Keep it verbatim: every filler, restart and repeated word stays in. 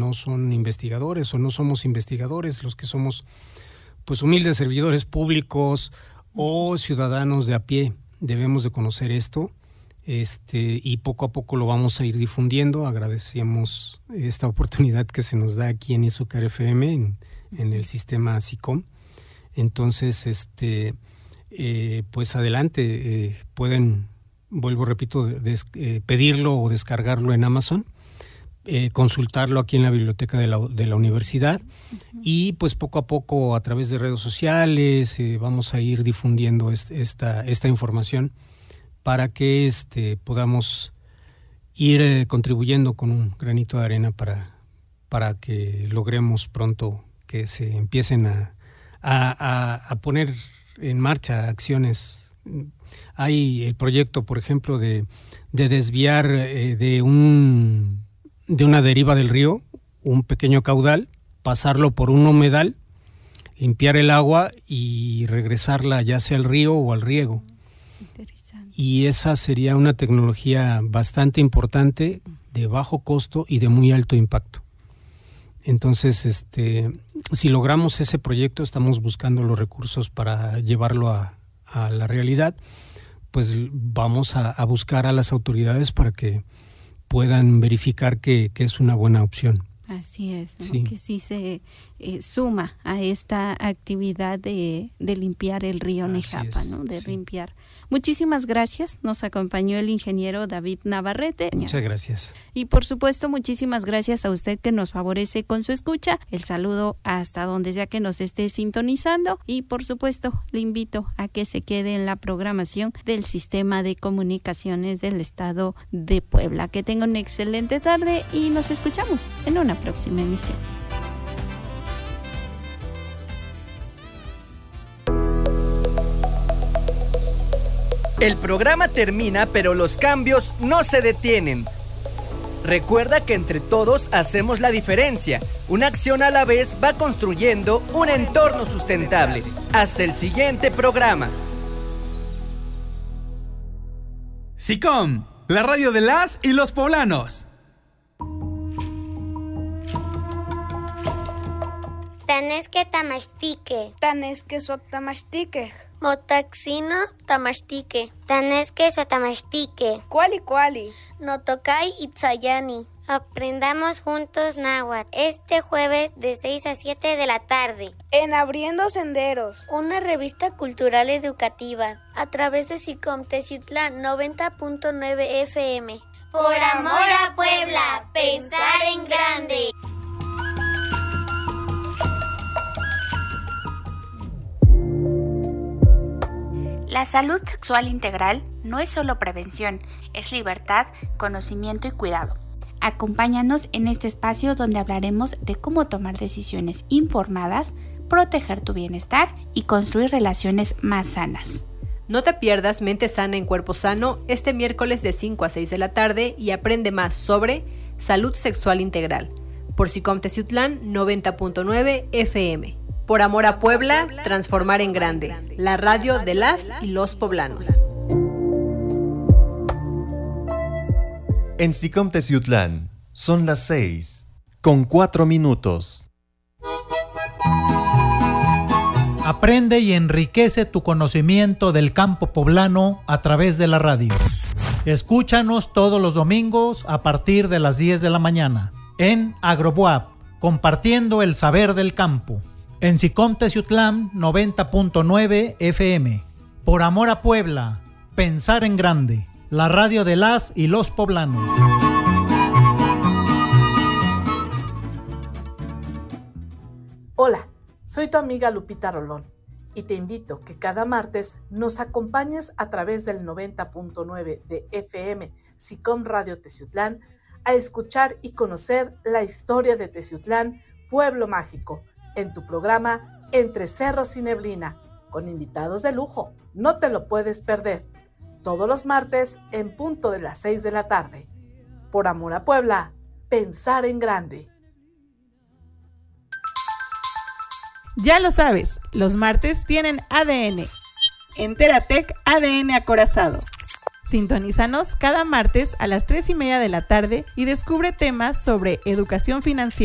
no son investigadores o no somos investigadores, los que somos pues humildes servidores públicos o ciudadanos de a pie, debemos de conocer esto, este, y poco a poco lo vamos a ir difundiendo. Agradecemos esta oportunidad que se nos da aquí en Izúcar F M, en, en el sistema SICOM. Entonces, este, eh, pues adelante, eh, pueden, vuelvo, repito, des, eh, pedirlo o descargarlo en Amazon. Eh, consultarlo aquí en la biblioteca de la, de la universidad, uh-huh. y pues poco a poco a través de redes sociales eh, vamos a ir difundiendo est, esta, esta información para que este, podamos ir eh, contribuyendo con un granito de arena para, para que logremos pronto que se empiecen a, a, a poner en marcha acciones. Hay el proyecto, por ejemplo, de, de desviar eh, de un de una deriva del río, un pequeño caudal, pasarlo por un humedal, limpiar el agua y regresarla ya sea al río o al riego. Interesante. Y esa sería una tecnología bastante importante, de bajo costo y de muy alto impacto. Entonces, este, si logramos ese proyecto, estamos buscando los recursos para llevarlo a, a la realidad, pues vamos a, a buscar a las autoridades para que puedan verificar que, que es una buena opción. Así es, ¿no? Sí. Que sí se eh, suma a esta actividad de, de limpiar el río Así Nejapa, es, ¿no? De sí. limpiar. Muchísimas gracias. Nos acompañó el ingeniero David Navarrete. Muchas gracias. Y por supuesto, muchísimas gracias a usted que nos favorece con su escucha. El saludo hasta donde sea que nos esté sintonizando. Y por supuesto, le invito a que se quede en la programación del Sistema de Comunicaciones del Estado de Puebla. Que tenga una excelente tarde y nos escuchamos en una próxima emisión. El programa termina, pero los cambios no se detienen. Recuerda que entre todos hacemos la diferencia. Una acción a la vez va construyendo un entorno sustentable. Hasta el siguiente programa. SICOM, la radio de las y los poblanos. Tanesque tamastique. Tanesque sotamastique. Motaxino tamastique. Tanesque sotamastique. Cuali cuali. Notokai itzayani. Aprendamos juntos náhuatl. Este jueves de seis a siete de la tarde. En Abriendo Senderos. Una revista cultural educativa. A través de SICOM Teciutlán noventa punto nueve F M. Por amor a Puebla. Pensar en grande. La salud sexual integral no es solo prevención, es libertad, conocimiento y cuidado. Acompáñanos en este espacio donde hablaremos de cómo tomar decisiones informadas, proteger tu bienestar y construir relaciones más sanas. No te pierdas Mente Sana en Cuerpo Sano este miércoles de cinco a seis de la tarde y aprende más sobre salud sexual integral por SICOM Teciutlán noventa punto nueve F M. Por amor a Puebla, transformar en grande. La radio de las y los poblanos. En SICOM Teciutlán son las seis con cuatro minutos. Aprende y enriquece tu conocimiento del campo poblano a través de la radio. Escúchanos todos los domingos a partir de las diez de la mañana en Agrobuap, compartiendo el saber del campo. En SICOM Teciutlán noventa punto nueve F M. Por amor a Puebla, pensar en grande. La radio de las y los poblanos. Hola, soy tu amiga Lupita Rolón y te invito que cada martes nos acompañes a través del noventa punto nueve de F M SICOM Radio Teciutlán a escuchar y conocer la historia de Teciutlán, pueblo mágico, en tu programa Entre Cerros y Neblina, con invitados de lujo. No te lo puedes perder. Todos los martes en punto de las seis de la tarde. Por amor a Puebla, pensar en grande. Ya lo sabes, los martes tienen A D N. Enteratec A D N Acorazado. Sintonízanos cada martes a las tres y media de la tarde y descubre temas sobre educación financiera.